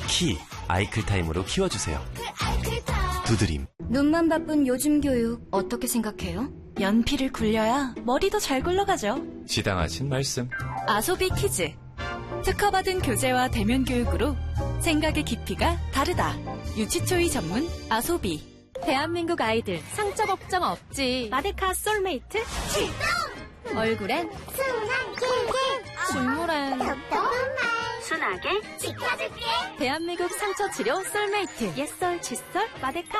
키 아이클타임으로 키워주세요. 두드림. 눈만 바쁜 요즘 교육 어떻게 생각해요? 연필을 굴려야 머리도 잘 굴러가죠. 지당하신 말씀. 아소비 키즈. 특허받은 교재와 대면 교육으로 생각의 깊이가 다르다. 유치초이 전문 아소비. 대한민국 아이들 상처 걱정 없지. 마데카 솔메이트 출동! 얼굴엔 순한 꿀꿀, 중물엔 순하게 지켜줄게. 대한민국 상처 치료 솔메이트. 옛설, 칫솔, 마데카.